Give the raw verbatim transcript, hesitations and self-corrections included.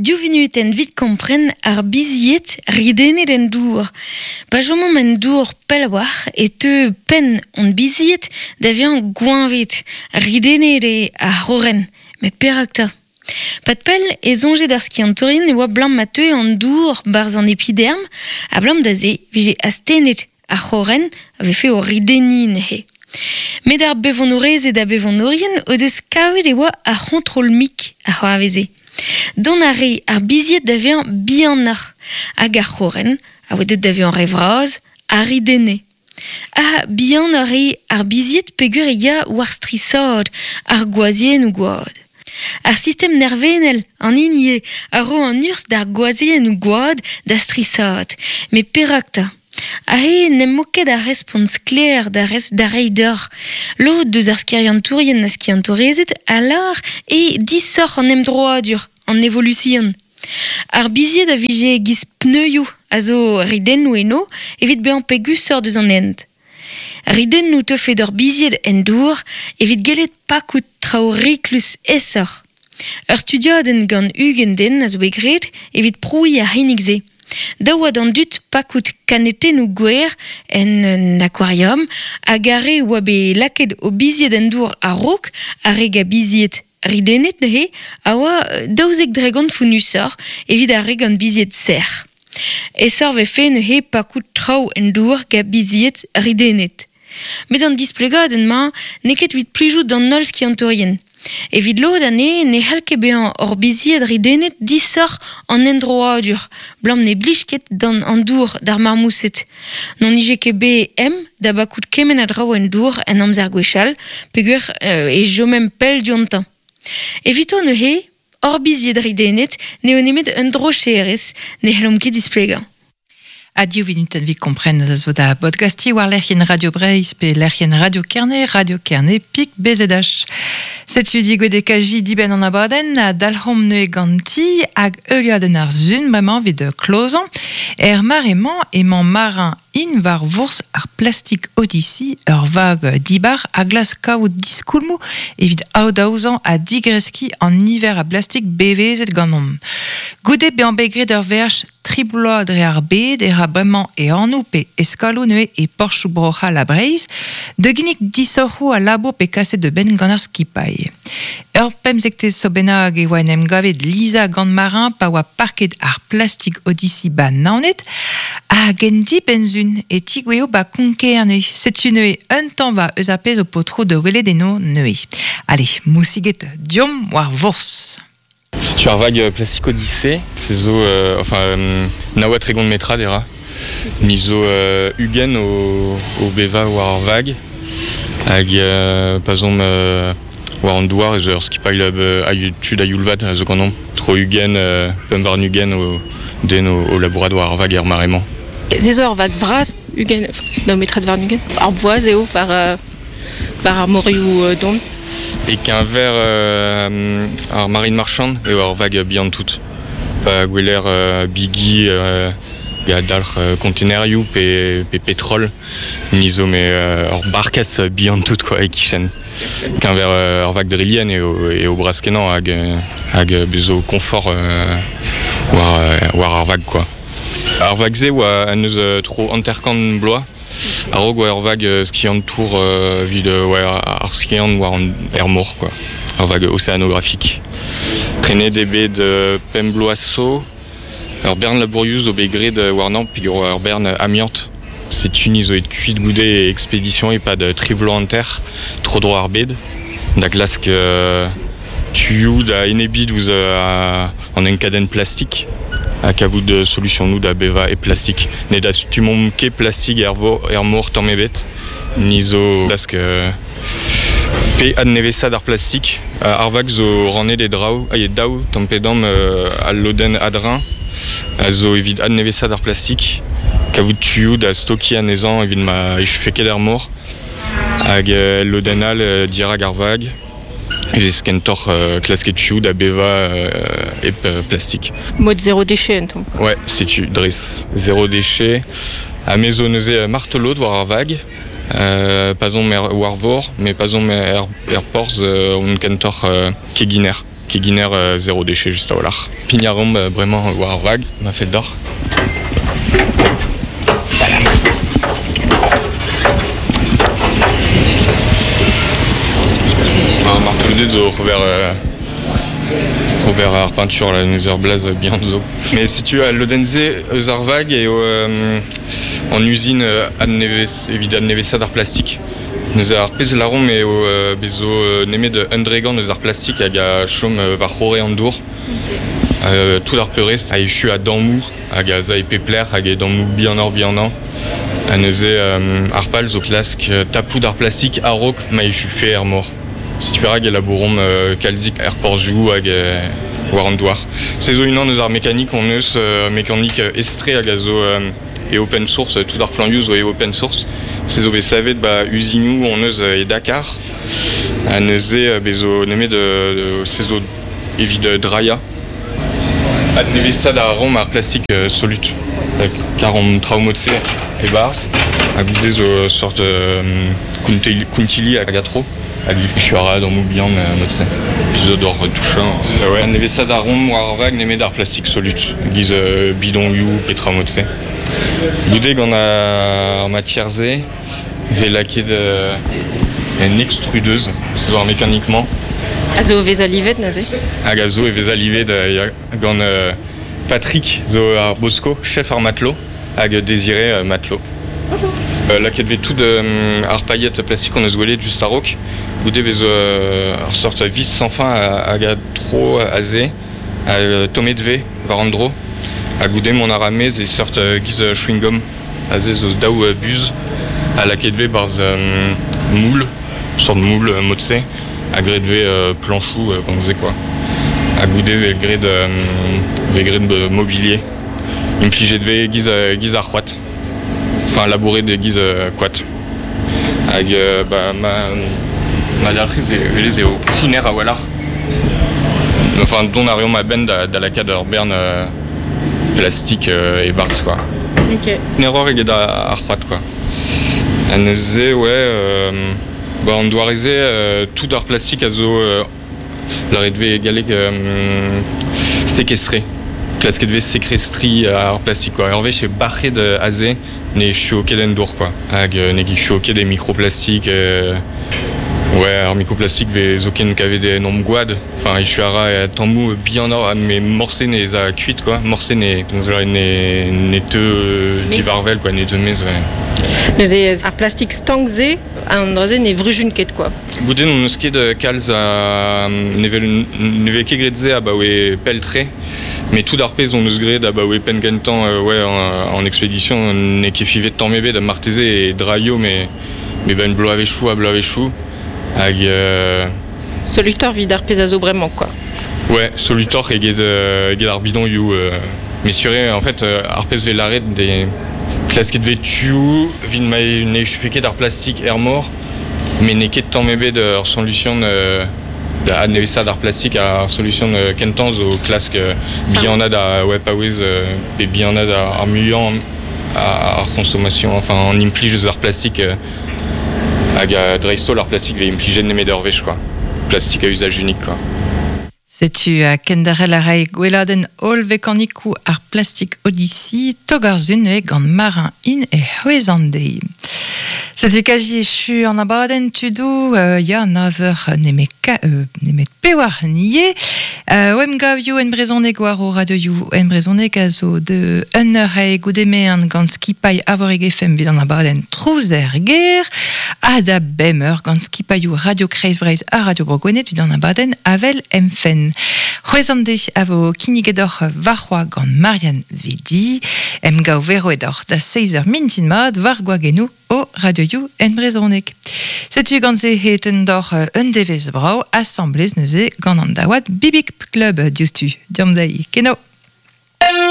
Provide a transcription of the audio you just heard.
Diovinut en vit kompren ar biziet ridenet en dour. Pa jomom en dour pelwar et te pen on biziet d'avian goinvit ridenet e a horen, me perakta. Pat pel e zonje d'ar skiantorin e oa blam mateu an dour barz an epiderm, a blam da ze vije astenet a horen ave fe o ridenin he. Met ar bevonorez e da bevonorien o deus kavet e oa a control mik a c'hoaveze. Don a re ar biziet d'avian bianar hag ar c'horen, a oa deut d'avian revraz, a ridene. A bian a re ar biziet pegur e ya war strisod ar goazien ou goad. Ar système nervenel an inie a ro an urs d'ar goazien ou goad da strisod, me perakta. A he nem moket a respons kler da res da reidor. Lo deus ar skiantourien na skiantorezet alar e disor an emdroadur, an evolution. Ar biziet a vije giz pneuioù a zo riden ou eno evit bean pegus ur deus an end. Riden ou te fet ur biziet en dour evit gelet pakout trao riklus esor. Ur studioden gant ugen den a zo e gret evit proui a hinnig ze. Da oa d'an dut pakout kaneten ou gwer en un aquarium a gare oa be laket o biziet en dour a rok a reg a biziet ridenet nehe a oa daouzek dregan funusor evit a reg an biziet ser. Esor ve fe nehe pakout trao en dour ga biziet ridenet. Met an displegaden ma neket vit plijout d'an nol skiantorien. Evit lo d'ane ne halke bean or biziet ridenet disor an endroadur, blam ne blisket dan an dour d'ar marmousset. Non ije ke be em da bakout kemen a drao en dour en amzer gwechal, pegur euh, e jo mem pel diontan. Evito neuhe, or biziet ridenet ne o nemet un drocherez ne helom ket displega. Adio vinuten vi kompren zo da podcasti war lerc'hen Radio Breizh pe lerc'hen Radio Kerne, Radio Kerne pik B Z H. Setu digode kaji diben an abaden a dalhom neue ganti hag euliaden ar zun bremañ vid klozan er maremañ emañ marin in var vours ar plastik odisi ur vag dibar a glas kaout diskoulmou evit aodaouzan a digreski an niver a plastik bevezet ganom. Goude bean begret ur verch tribload re ar bed er a bremañ e anou pe eskalo neue e porchou brocha la Breizh, de ginnik disorc'hou a labo pe kaset de ben gant ar skipai. Ur pemzekte so bennak e oa en em gavet lisa gant marin pa oa parket ar plastik odisi ba naonet, a gendi benzun e tigweo ba konkerne. Setu neue un tamm va eus a pez o potro de welet eno neue. Allez, mousiget diom war vours. Tu ar vag plastik odyssée, c'est zo, euh, enfin, euh, na oa tregont metra dera. Ni zo euh, ugen o, o beva war ar vag, hag euh, pazom euh, war an douar ez ur skipail a tud a youlvad a zo ganom. Tro ugen, euh, pem var nugen o den o, o labourad war ar vag er maremañ. Se zo ar vag vraz, ugen, na o metrat var nugen, ar boaz eo var, uh, var ar morioù uh, don. Et qu'un verre euh, ar marine marchand et ar vag bihan tout. Pa gweler euh, bigi euh, ga dalc'h euh, contenerioù pe, pe pétrole nizo me euh, ar barkas bihan tout quoi e kichen. Qu'un verre euh, ar vag drilien et au, et au braskenan hag, hag bezo confort euh, war, war ar vag quoi. Ar vag ze oa an eus euh, tro anterkan bloa. A rog war vag euh, skiant tour euh, vid euh, ouais, ar skiant war an er mor quoi. Ar vag océanographique. Prene de bet de pembloasso, ur bern labourioù o begret war nan pigur ur bern amiant. Setu ni zo et kuit goude e expédition e pad trivlo an ter, tro dro ar bed. Da glask euh, tuyou da enebid ouz euh, an enkaden plastik. A kavout de solution nou da beva e plastik. Ne da stumom ke plastik er, er mor tamm ebet. Nizo glask euh, pe ad nevesad ar plastik. Ar vag zo rannet e drao, a e daou tamm pedam euh, al loden adrin. A zo evit ad nevesad ar plastik. Kavout tuyou da stoki anezan evit ma ech feket er mor. Hag euh, loden al euh, dirag ar vag. E skentor euh, klasket tuyou da beva euh, et euh, plastik. Mode zéro déchet en tant. Ouais, c'est tu dress zéro déchet. A mezo neuze martelot war ar vag. Euh, pas on mer war vor, mais pas on mer er porz euh, on kentor euh, keginer. qui est guinère euh, zéro déchet juste à Olar. Pignarom, euh, vraiment, war vague, m'a fait d'or. Un marteau de zo Robert euh, Robert Art peinture la Nether Blaze bien zo. Mais si tu as l'Odense Zarvag et euh, en usine à Neves évidemment Nevesa d'art plastique. Nous avons pez la rom et au bezo némé de Undregan nous art plastique à ga chom va choré en dour. Tout l'art puriste à échu à Damou à gaza et pepler à ga Damou bien or bien an. À nous arpal zo clasque tapou d'art plastique à roc ma échu fait air mort. Si tu verras, il y a la bourrom calzic airport jou à Warandouar. C'est zo une an nous art mécanique on eus mécanique estré à gazo et open source tout d'art plan use et open source. C'est zo savet bah usinou on eus et Dakar. À neusé bezo némé de c'est zo évide draya. À nevé ça da rom art plastique solute. Car on traumotse et bars. À goûter zo sorte kuntili à gatro. Je suis à dans mon bilan, mais plus d'or touchant. Ouais, on avait ça d'arôme, warvag, némé d'art plastique solute, guise bidon you, petra motse. Goudé qu'on a en matière Z, j'ai laqué de une extrudeuse, c'est voir mécaniquement. Azo vesalivet, nazé. Agazo et vesalivet de qu'on Patrick zo Bosco, chef art matelot, ag désiré matelot. Euh, là, qu'il y avait tout de euh, art paillettes plastique on a joué juste à rock. Goudé des euh, sorte vis sans fin à, à trop azé, à euh, Tomé Dve, Varandro, à goudé mon aramez et sorte euh, guise chewing gum, azé zo daou euh, buse, à la kedve par euh, moule, sorte de moule euh, motse, à gré de euh, planchou euh, comme on disait quoi, à goudé avec gré de euh, gré de mobilier, une pligée de guise euh, guise à roite. Enfin labouré de guise euh, quat. Avec euh, bah, ma ma directrice et les éo cleaner à Wallar. Enfin dont arion ma bend dans la cadre Berne euh, plastique euh, et bars quoi. OK. Une erreur est à roite quoi. Elle nous disait ouais euh, bah on doit réaliser euh, tout d'art plastique à zo euh, la rédvé égalé euh, séquestré. Classe qui devait séquestrer à art plastique quoi. Hervé chez Barré de Azé, né choqué d'endour quoi. Ag né qui choqué des microplastiques. Euh, ouais, alors microplastiques ve zoken qu'avait des noms guad. Enfin, ich ara et tambou bien or mais morcé né za cuite quoi. Morcé né donc là né né te divarvel quoi, né te mes ouais. Nous est art plastique stangzé andrezé né vrujun ket quoi. Goudé non nous ski de calz à nevel nevel kegredze à bah ouais peltré. Mais tout d'arpès on nous gré d'aba ouais pengentan euh, ouais en, en expédition n'est qui fivet de temps mébé de martésé et draio mais mais ben blo avec chou à blo avec chou avec euh... Solutor vide d'arpès azo vraiment quoi. Ouais, solutor et guide guide arbidon you euh, mais suré en fait euh, arpès ve l'arrêt des classes qui devait tuer vin mai né chuféqué d'art plastique air mort mais n'est qui de temps mébé de leur solution euh, à nevesa d'art plastique à solution de Kentans aux classes que bien a da ouais pas oui et bien a da armuant à consommation enfin en implige d'art plastique à Dreisto l'art plastique va impliger de médervech quoi plastique à usage unique quoi. C'est-tu à Kendarel Arai Gweladen Ol Vekaniku art plastique Odyssey Togarzun et Gand Marin in et Hoezandei. C'est-tu kaji échu en abaden tudou ya naver nemet nemet pewar nié wem gavio en brezonne gwar au radio you en brezonne gazo de unner hay goudeme an gant skipai avorige fem vid en abaden trouzer guerre ada bemer gant skipai radio kreis breiz a radio borgonet vid en abaden avel emfen Hoezande avo kinigedor varroa gant Marianne Vedi em gao vero edor da seizer mintin mad var gwagenu o radio you en brezonek. C'est-tu gant ze heten dor un devez brau assemblez neuze gant an dawad bibik club diustu diom dai keno.